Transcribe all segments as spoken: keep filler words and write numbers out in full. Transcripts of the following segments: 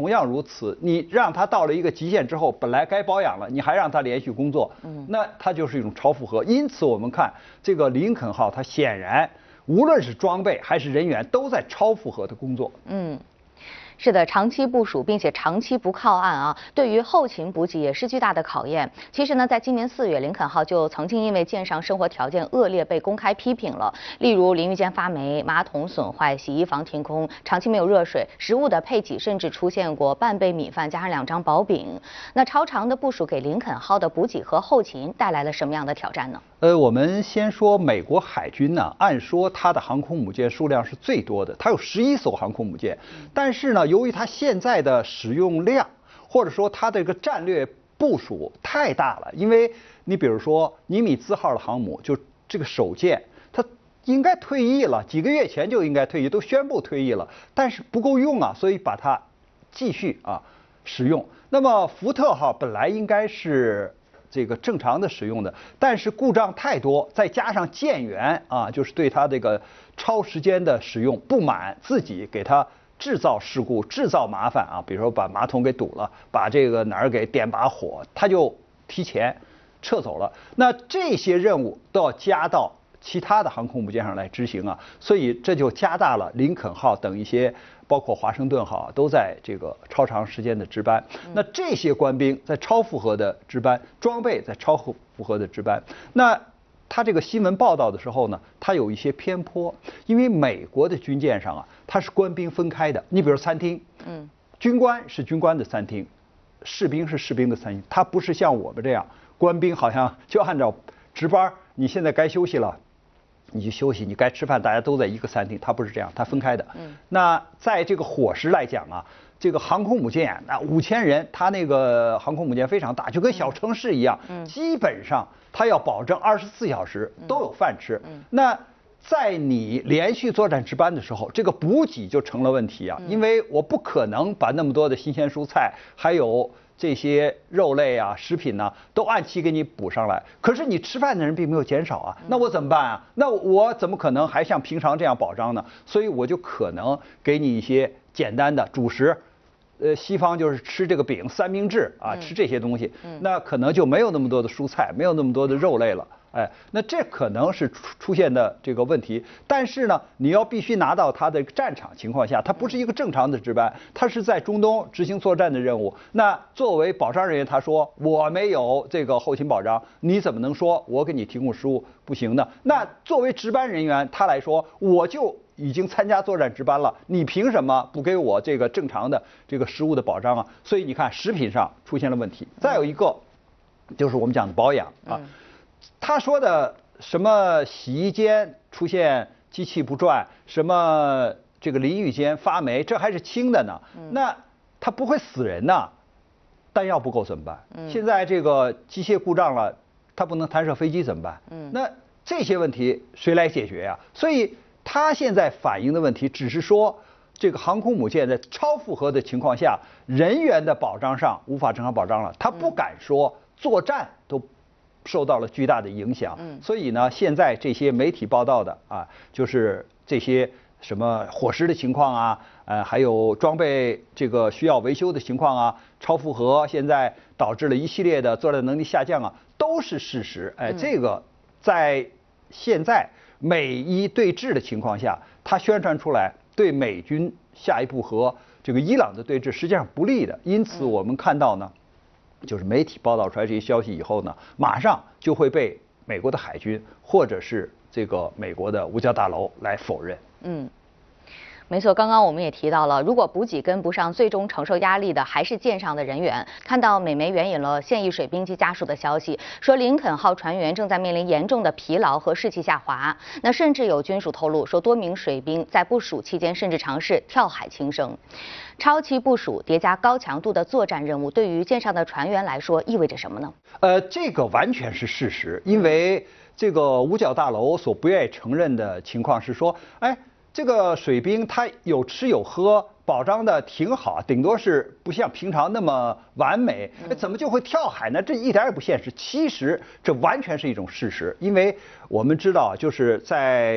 同样如此，你让他到了一个极限之后，本来该保养了，你还让他连续工作，嗯，那它就是一种超负荷。因此，我们看这个林肯号，它显然无论是装备还是人员都在超负荷的工作。 嗯。是的，长期部署并且长期不靠岸啊，对于后勤补给也是巨大的考验。其实呢，在今年四月，林肯号就曾经因为舰上生活条件恶劣被公开批评了，例如淋浴间发霉、马桶损坏、洗衣房停工、长期没有热水、食物的配给甚至出现过半杯米饭加上两张薄饼。那超长的部署给林肯号的补给和后勤带来了什么样的挑战呢？ 呃，我们先说美国海军呢，按说它的航空母舰数量是最多的，它有十一艘航空母舰，但是呢，由于它现在的使用量，或者说它的这个战略部署太大了，因为你比如说尼米兹号的航母，就这个首舰，它应该退役了，几个月前就应该退役，都宣布退役了，但是不够用啊，所以把它继续啊使用。那么福特号本来应该是这个正常的使用的，但是故障太多，再加上舰员啊，就是对它这个超时间的使用不满，自己给它制造事故、制造麻烦啊，比如说把马桶给堵了，把这个哪儿给点把火，他就提前撤走了。那这些任务都要加到其他的航空母舰上来执行啊，所以这就加大了林肯号等一些，包括华盛顿号都在这个超长时间的值班。那这些官兵在超负荷的值班，装备在超负荷的值班。那他这个新闻报道的时候呢，他有一些偏颇，因为美国的军舰上啊，它是官兵分开的。你比如餐厅，嗯，军官是军官的餐厅，士兵是士兵的餐厅，它不是像我们这样，官兵好像就按照值班，你现在该休息了。你去休息，你该吃饭，大家都在一个餐厅，它不是这样，它分开的。嗯，那在这个伙食来讲啊，这个航空母舰那五千人，它那个航空母舰非常大，就跟小城市一样，嗯，基本上它要保证二十四小时都有饭吃。嗯，那在你连续作战值班的时候，这个补给就成了问题啊，因为我不可能把那么多的新鲜蔬菜还有这些肉类啊、食品呢、啊，都按期给你补上来。可是你吃饭的人并没有减少啊，那我怎么办啊？那我怎么可能还像平常这样保障呢？所以我就可能给你一些简单的主食，呃，西方就是吃这个饼、三明治啊，吃这些东西，那可能就没有那么多的蔬菜，没有那么多的肉类了。哎，那这可能是出出现的这个问题，但是呢，你要必须拿到它的战场情况下，它不是一个正常的值班，它是在中东执行作战的任务。那作为保障人员，他说我没有这个后勤保障，你怎么能说我给你提供食物不行呢？那作为值班人员，他来说我就已经参加作战值班了，你凭什么不给我这个正常的这个食物的保障啊？所以你看，食品上出现了问题。再有一个就是我们讲的保养啊。他说的什么洗衣间出现机器不转，什么这个淋浴间发霉，这还是轻的呢。那他不会死人呐，弹药不够怎么办？现在这个机械故障了，它不能弹射飞机怎么办？那这些问题谁来解决呀？所以他现在反映的问题只是说，这个航空母舰在超负荷的情况下，人员的保障上无法正常保障了，他不敢说作战都受到了巨大的影响，所以呢，现在这些媒体报道的啊，就是这些什么伙食的情况啊，呃，还有装备这个需要维修的情况啊，超负荷现在导致了一系列的作战能力下降啊，都是事实。哎，这个在现在美伊对峙的情况下，它宣传出来对美军下一步和这个伊朗的对峙实际上不利的，因此我们看到呢。就是媒体报道出来这些消息以后呢，马上就会被美国的海军或者是这个美国的五角大楼来否认。 嗯，没错，刚刚我们也提到了，如果补给跟不上，最终承受压力的还是舰上的人员。看到美媒援引了现役水兵及家属的消息，说林肯号船员正在面临严重的疲劳和士气下滑。那甚至有军属透露说，多名水兵在部署期间甚至尝试跳海轻生。超期部署叠加高强度的作战任务，对于舰上的船员来说意味着什么呢？ 呃，这个完全是事实，因为这个五角大楼所不愿意承认的情况是说，哎，这个水兵他有吃有喝，保障的挺好，顶多是不像平常那么完美，怎么就会跳海呢？这一点也不现实。其实这完全是一种事实，因为我们知道，就是在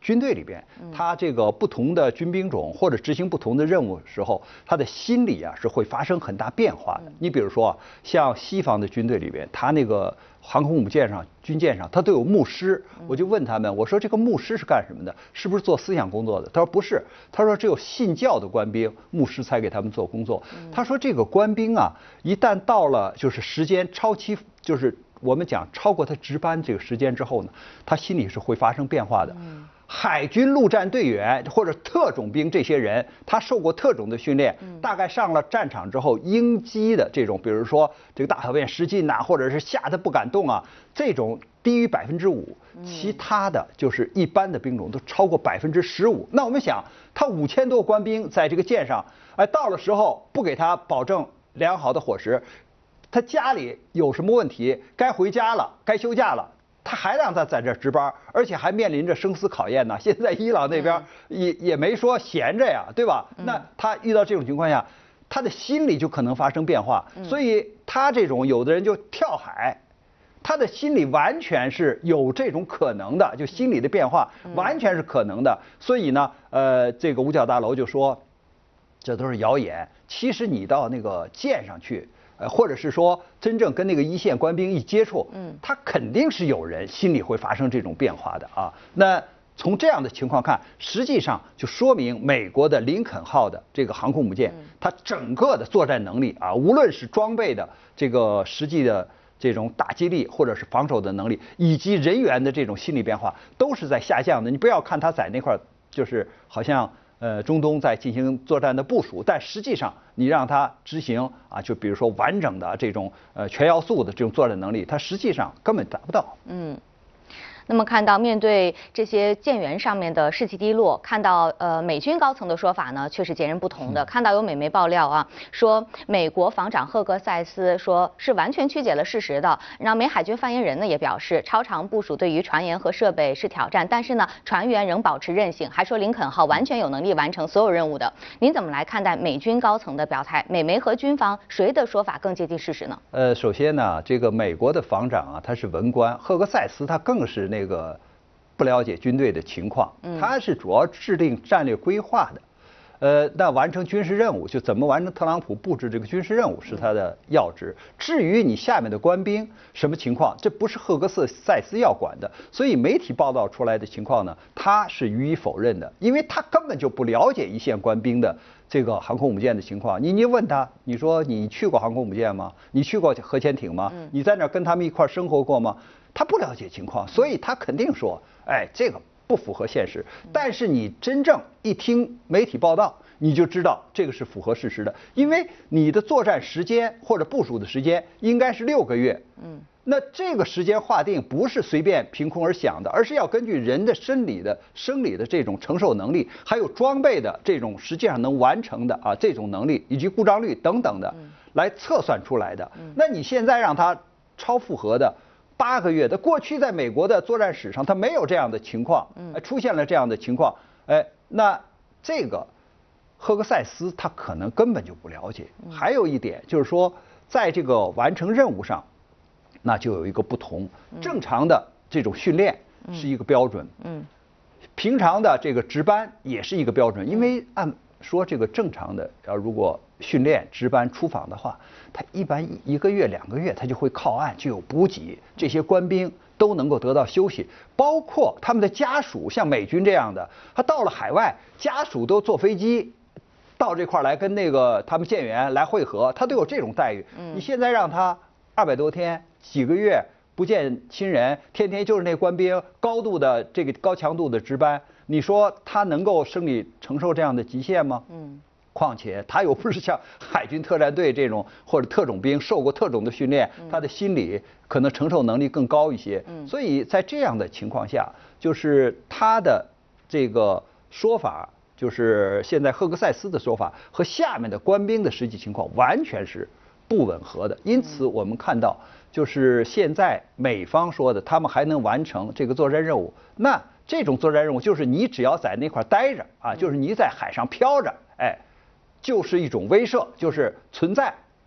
军队里边，他这个不同的军兵种或者执行不同的任务的时候，他的心理啊是会发生很大变化的。你比如说，像西方的军队里边，他那个航空母舰上、军舰上，他都有牧师。我就问他们，我说这个牧师是干什么的？是不是做思想工作的？他说不是，他说只有信教的官兵，牧师才给他们做工作。他说这个官兵啊，一旦到了就是时间超期，就是我们讲超过他值班这个时间之后呢，他心里是会发生变化的。海军陆战队员或者特种兵这些人，他受过特种的训练，大概上了战场之后，应激的这种，比如说这个大小便失禁呐、啊，或者是吓得不敢动啊，这种低于百分之五，其他的就是一般的兵种都超过百分之十五。那我们想，他五千多官兵在这个舰上，哎，到了时候不给他保证良好的伙食，他家里有什么问题，该回家了，该休假了。他还让他在这值班，而且还面临着生死考验呢。现在伊朗那边也也没说闲着呀，对吧？那他遇到这种情况下，他的心理就可能发生变化。所以他这种有的人就跳海，他的心理完全是有这种可能的，就心理的变化完全是可能的。所以呢，呃，这个五角大楼就说，这都是谣言。其实你到那个舰上去。呃，或者是说，真正跟那个一线官兵一接触，嗯，他肯定是有人心里会发生这种变化的啊。那从这样的情况看，实际上就说明美国的林肯号的这个航空母舰，它整个的作战能力啊，无论是装备的这个实际的这种打击力，或者是防守的能力，以及人员的这种心理变化，都是在下降的。你不要看它在那块就是好像。呃，中东在进行作战的部署，但实际上你让它执行啊，就比如说完整的这种呃全要素的这种作战能力，它实际上根本达不到。 嗯。那么看到面对这些舰员上面的士气低落，看到呃美军高层的说法呢，却是截然不同的。看到有美媒爆料啊，说美国防长赫格塞斯说是完全曲解了事实的。然后美海军发言人呢也表示，超长部署对于船员和设备是挑战，但是呢船员仍保持韧性，还说林肯号完全有能力完成所有任务的。您怎么来看待美军高层的表态？美媒和军方谁的说法更接近事实呢？ 呃，首先呢，这个美国的防长啊，他是文官，赫格塞斯他更是那个不了解军队的情况，他是主要制定战略规划的，呃，那完成军事任务就怎么完成特朗普布置这个军事任务是他的要职。至于你下面的官兵什么情况，这不是赫格塞斯要管的，所以媒体报道出来的情况呢，他是予以否认的，因为他根本就不了解一线官兵的这个航空母舰的情况。你你问他，你说你去过航空母舰吗？你去过核潜艇吗？你在那儿跟他们一块生活过吗？他不了解情况，所以他肯定说，哎，这个不符合现实。但是你真正一听媒体报道，你就知道这个是符合事实的，因为你的作战时间或者部署的时间应该是六个月。嗯，那这个时间划定不是随便凭空而想的，而是要根据人的生理的、生理的这种承受能力，还有装备的这种实际上能完成的啊这种能力，以及故障率等等的来测算出来的。那你现在让它超负荷的。八个月的，过去在美国的作战史上，它没有这样的情况，哎，出现了这样的情况，哎，那这个赫格塞斯他可能根本就不了解。还有一点就是说，在这个完成任务上，那就有一个不同。正常的这种训练是一个标准，嗯，平常的这个值班也是一个标准，因为按说这个正常的，要如果训练值班出访的话，他一般一个月两个月他就会靠岸，就有补给，这些官兵都能够得到休息，包括他们的家属，像美军这样的，他到了海外，家属都坐飞机到这块来跟那个他们舰员来会合，他都有这种待遇。你现在让他二百多天几个月不见亲人，天天就是那官兵高度的这个高强度的值班，你说他能够生理承受这样的极限吗？嗯。况且他又不是像海军特战队这种或者特种兵受过特种的训练，他的心理可能承受能力更高一些。所以在这样的情况下，就是他的这个说法，就是现在赫格塞斯的说法和下面的官兵的实际情况完全是不吻合的。因此我们看到，就是现在美方说的，他们还能完成这个作战任务，那这种作战任务就是你只要在那块待着啊，就是你在海上飘着，哎。就是一种威慑，就是存在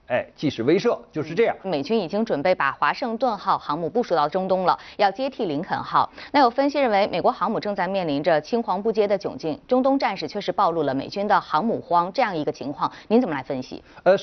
哎，既是威慑，就是这样。 美军已经准备把华盛顿号航母部署到中东了，要接替林肯号。那有分析认为，美国航母正在面临着青黄不接的窘境，中东战事确实暴露了美军的航母荒这样一个情况，您怎么来分析？ 呃，